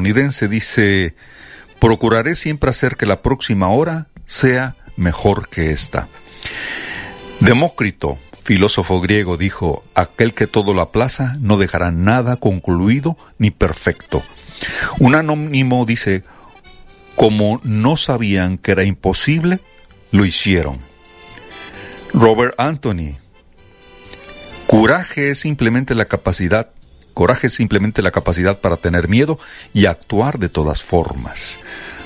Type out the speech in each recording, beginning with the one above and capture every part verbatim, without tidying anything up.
estadounidense, dice: procuraré siempre hacer que la próxima hora sea mejor que esta. Demócrito, filósofo griego, dijo: aquel que todo lo aplaza no dejará nada concluido ni perfecto. Un anónimo dice: como no sabían que era imposible, lo hicieron. Robert Anthony: coraje es simplemente la capacidad, coraje es simplemente la capacidad para tener miedo y actuar de todas formas.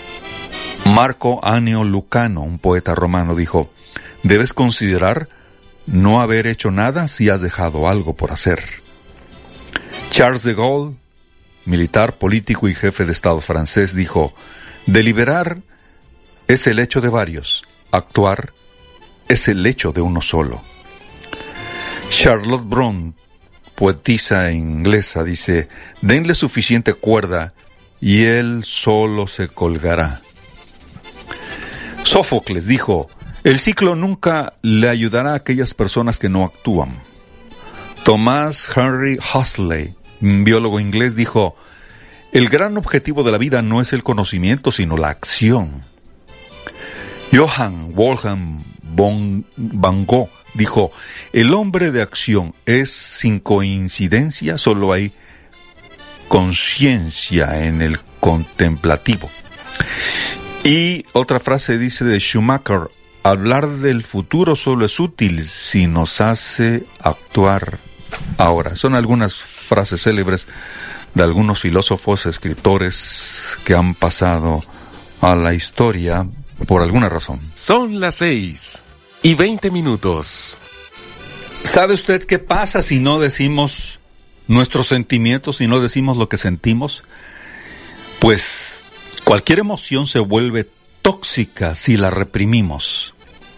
Marco Annio Lucano, un poeta romano, dijo: debes considerar no haber hecho nada si has dejado algo por hacer. Charles de Gaulle, militar, político y jefe de Estado francés, dijo: deliberar es el hecho de varios, actuar es el hecho de uno solo. Charlotte Brontë, poetisa inglesa, dice: denle suficiente cuerda y él solo se colgará. Sófocles dijo: el ciclo nunca le ayudará a aquellas personas que no actúan. Thomas Henry Huxley, un biólogo inglés, dijo: el gran objetivo de la vida no es el conocimiento, sino la acción. Johann Wolfgang von Van Gogh dijo: el hombre de acción es sin coincidencia, solo hay conciencia en el contemplativo. Y otra frase dice de Schumacher: hablar del futuro solo es útil si nos hace actuar ahora. Son algunas frases célebres de algunos filósofos, escritores que han pasado a la historia por alguna razón. Son las seis y veinte minutos. ¿Sabe usted qué pasa si no decimos nuestros sentimientos, si no decimos lo que sentimos? Pues cualquier emoción se vuelve tóxica si la reprimimos.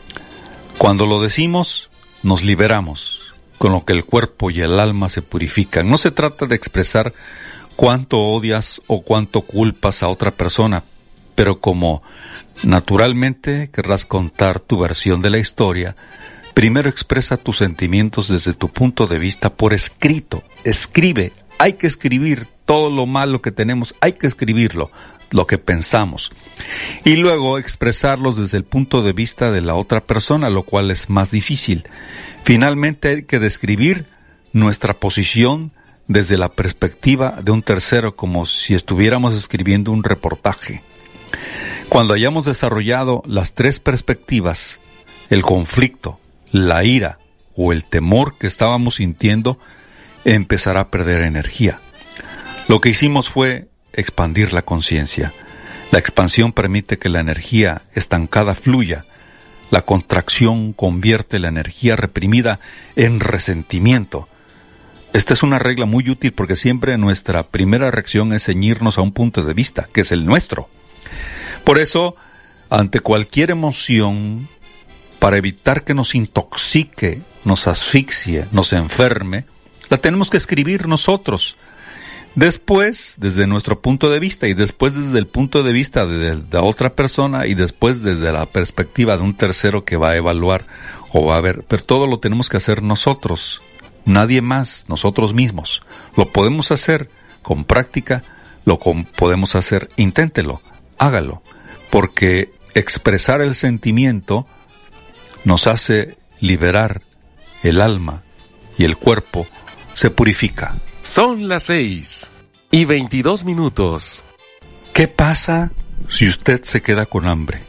Cuando lo decimos, nos liberamos, con lo que el cuerpo y el alma se purifican. No se trata de expresar cuánto odias o cuánto culpas a otra persona, pero como naturalmente querrás contar tu versión de la historia, primero expresa tus sentimientos desde tu punto de vista por escrito. Escribe, hay que escribir todo lo malo que tenemos, hay que escribirlo, lo que pensamos. Y luego expresarlos desde el punto de vista de la otra persona, lo cual es más difícil. Finalmente hay que describir nuestra posición desde la perspectiva de un tercero, como si estuviéramos escribiendo un reportaje. Cuando hayamos desarrollado las tres perspectivas, el conflicto, la ira o el temor que estábamos sintiendo empezará a perder energía. Lo que hicimos fue expandir la conciencia. La expansión permite que la energía estancada fluya. La contracción convierte la energía reprimida en resentimiento. Esta es una regla muy útil porque siempre nuestra primera reacción es ceñirnos a un punto de vista, que es el nuestro. Por eso, ante cualquier emoción, para evitar que nos intoxique, nos asfixie, nos enferme, la tenemos que escribir nosotros. Después, desde nuestro punto de vista, y después desde el punto de vista de, de otra persona, y después desde la perspectiva de un tercero que va a evaluar o va a ver. Pero todo lo tenemos que hacer nosotros, nadie más, nosotros mismos. Lo podemos hacer con práctica, lo con, podemos hacer, inténtelo, hágalo, porque expresar el sentimiento nos hace liberar el alma y el cuerpo se purifica. Son las seis y veintidós minutos. ¿Qué pasa si usted se queda con hambre?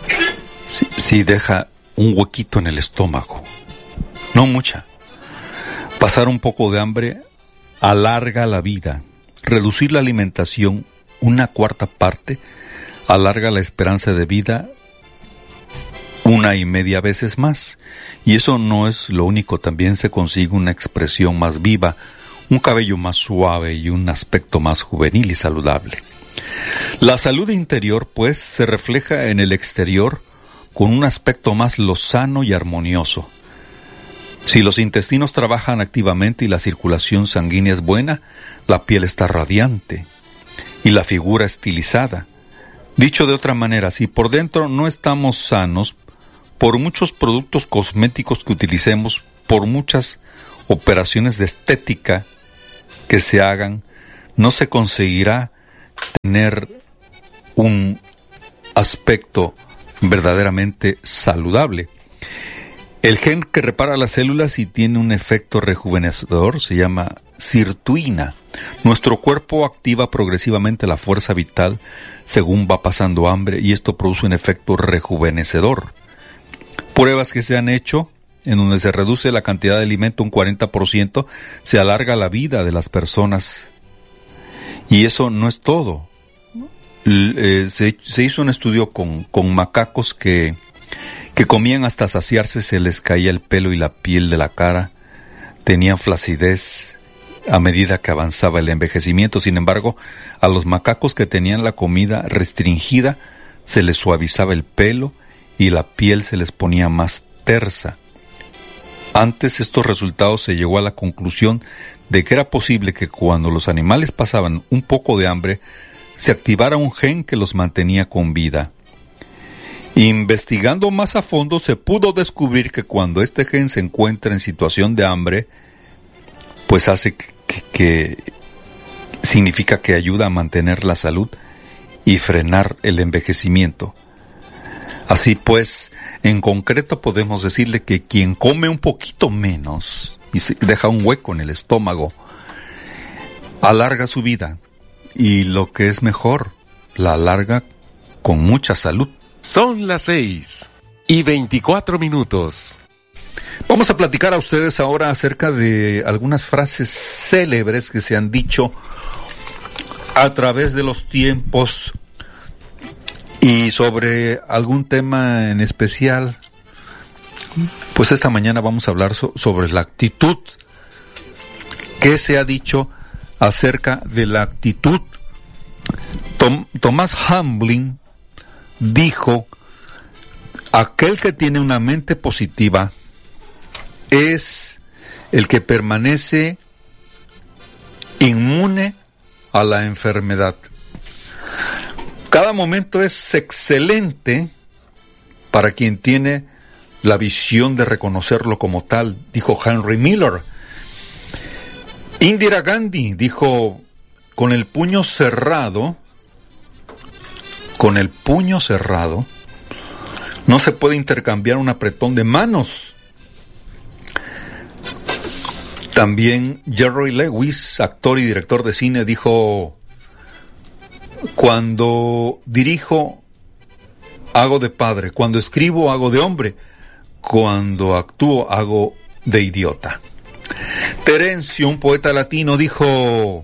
Si, si deja un huequito en el estómago. No mucha. Pasar un poco de hambre alarga la vida. Reducir la alimentación una cuarta parte alarga la esperanza de vida una y media veces más. Y eso no es lo único, también se consigue una expresión más viva, un cabello más suave y un aspecto más juvenil y saludable. La salud interior, pues, se refleja en el exterior con un aspecto más lozano y armonioso. Si los intestinos trabajan activamente y la circulación sanguínea es buena, la piel está radiante y la figura estilizada. Dicho de otra manera, si por dentro no estamos sanos, por muchos productos cosméticos que utilicemos, por muchas operaciones de estética que se hagan, no se conseguirá tener un aspecto verdaderamente saludable. El gen que repara las células y tiene un efecto rejuvenecedor se llama sirtuina. Nuestro cuerpo activa progresivamente la fuerza vital según va pasando hambre y esto produce un efecto rejuvenecedor. Pruebas que se han hecho en donde se reduce la cantidad de alimento un cuarenta por ciento, se alarga la vida de las personas. Y eso no es todo. Eh, se, se hizo un estudio con, con macacos que, que comían hasta saciarse, se les caía el pelo y la piel de la cara, tenían flacidez a medida que avanzaba el envejecimiento. Sin embargo, a los macacos que tenían la comida restringida, se les suavizaba el pelo y la piel se les ponía más tersa. Antes estos resultados se llegó a la conclusión de que era posible que cuando los animales pasaban un poco de hambre, se activara un gen que los mantenía con vida. Investigando más a fondo, se pudo descubrir que cuando este gen se encuentra en situación de hambre, pues hace que, que, que significa que ayuda a mantener la salud y frenar el envejecimiento. Así pues, en concreto podemos decirle que quien come un poquito menos y se deja un hueco en el estómago, alarga su vida. Y lo que es mejor, la alarga con mucha salud. Son las seis y veinticuatro minutos. Vamos a platicar a ustedes ahora acerca de algunas frases célebres que se han dicho a través de los tiempos y sobre algún tema en especial. Pues esta mañana vamos a hablar so- sobre la actitud. ¿Qué se ha dicho acerca de la actitud? Tom, Thomas Hamblin dijo: aquel que tiene una mente positiva es el que permanece inmune a la enfermedad. Cada momento es excelente para quien tiene la visión de reconocerlo como tal, dijo Henry Miller. Indira Gandhi dijo: con el puño cerrado, con el puño cerrado, no se puede intercambiar un apretón de manos. También Jerry Lewis, actor y director de cine, dijo: cuando dirijo, hago de padre; cuando escribo, hago de hombre; cuando actúo, hago de idiota. Terencio, un poeta latino, dijo: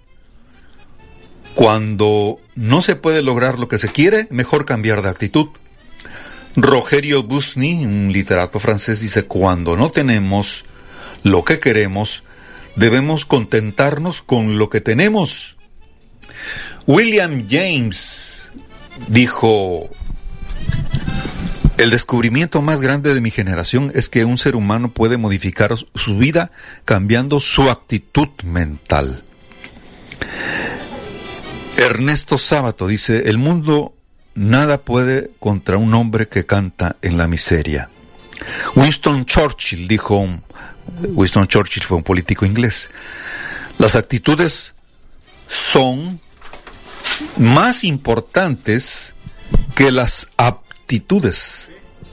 cuando no se puede lograr lo que se quiere, mejor cambiar de actitud. Rogerio Busni, un literato francés, dice: cuando no tenemos lo que queremos, debemos contentarnos con lo que tenemos. William James dijo: el descubrimiento más grande de mi generación es que un ser humano puede modificar su vida cambiando su actitud mental. Ernesto Sábato dice: el mundo nada puede contra un hombre que canta en la miseria. Winston Churchill dijo, Winston Churchill fue un político inglés: las actitudes son más importantes que las aptitudes.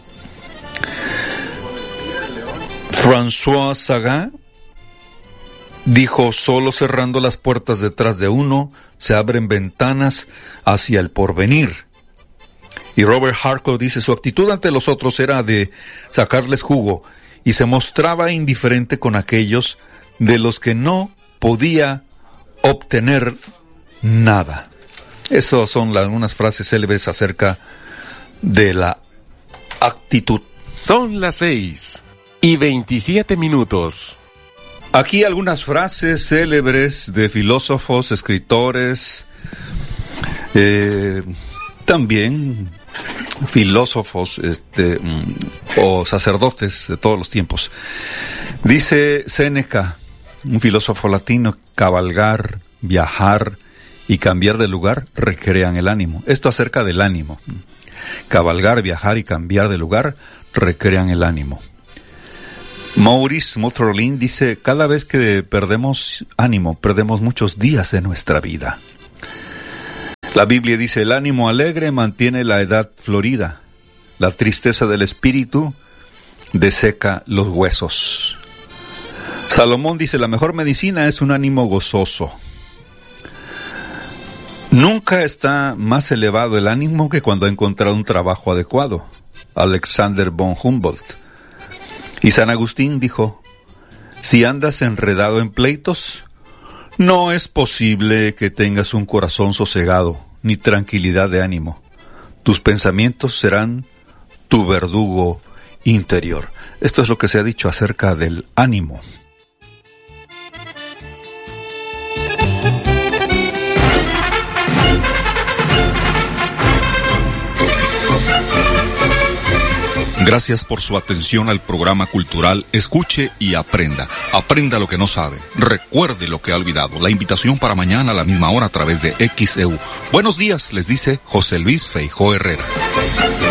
François Sagan dijo: solo cerrando las puertas detrás de uno se abren ventanas hacia el porvenir. Y Robert Harcourt dice: su actitud ante los otros era de sacarles jugo y se mostraba indiferente con aquellos de los que no podía obtener nada. Esas son algunas frases célebres acerca de la actitud. Son las seis y veintisiete minutos. Aquí algunas frases célebres de filósofos, escritores, eh, también filósofos este, o sacerdotes de todos los tiempos. Dice Séneca, un filósofo latino: cabalgar, viajar y cambiar de lugar recrean el ánimo. Esto acerca del ánimo. Cabalgar, viajar y cambiar de lugar recrean el ánimo. Maurice Motorlin dice: cada vez que perdemos ánimo, perdemos muchos días de nuestra vida. La Biblia dice, el ánimo alegre mantiene la edad florida, la tristeza del espíritu deseca los huesos. Salomón dice, la mejor medicina es un ánimo gozoso. Nunca está más elevado el ánimo que cuando ha encontrado un trabajo adecuado. Alexander von Humboldt. Y San Agustín dijo, si andas enredado en pleitos, no es posible que tengas un corazón sosegado, ni tranquilidad de ánimo. Tus pensamientos serán tu verdugo interior. Esto es lo que se ha dicho acerca del ánimo. Gracias por su atención al programa cultural Escuche y Aprenda. Aprenda lo que no sabe. Recuerde lo que ha olvidado. La invitación para mañana a la misma hora a través de X E U. Buenos días, les dice José Luis Feijó Herrera.